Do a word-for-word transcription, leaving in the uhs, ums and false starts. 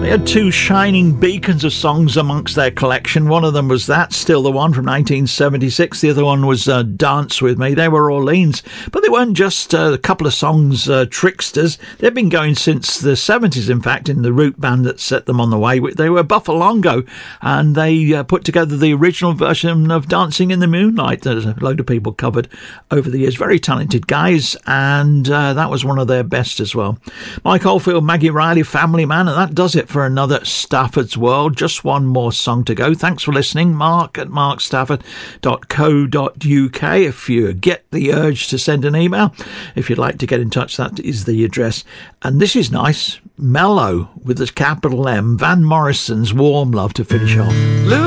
They had two shining beacons of songs amongst their collection. One of them was That's Still the One from nineteen seventy-six. The other one was uh, Dance With Me. They were Orleans. But they weren't just uh, a couple of songs uh, tricksters. They've been going since the seventies, in fact, in the root band that set them on the way. They were Buffalongo, and they uh, put together the original version of Dancing in the Moonlight that a load of people covered over the years. Very talented guys, and uh, that was one of their best as well. Mike Oldfield, Maggie Riley, Family Man, and that does it for another Stafford's World. Just one more song to go. Thanks for listening. Mark at mark stafford dot co dot uk. If you get the urge to send an email, if you'd like to get in touch, that is the address. And this is nice. Mellow with a capital M. Van Morrison's Warm Love to finish off.